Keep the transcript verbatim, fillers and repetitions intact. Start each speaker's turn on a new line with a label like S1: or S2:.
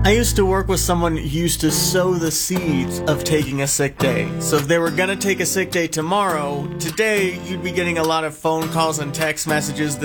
S1: I used to work with someone who used to sow the seeds of taking a sick day. So if they were going to take a sick day tomorrow, today you'd be getting a lot of phone calls and text messages